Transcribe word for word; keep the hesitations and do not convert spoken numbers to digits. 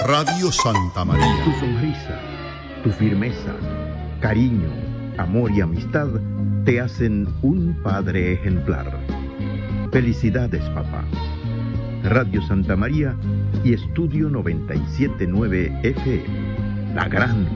Radio Santa María. Tu sonrisa, tu firmeza, cariño, amor y amistad te hacen un padre ejemplar. Felicidades, papá. Radio Santa María y Estudio noventa y siete punto nueve F M, la gran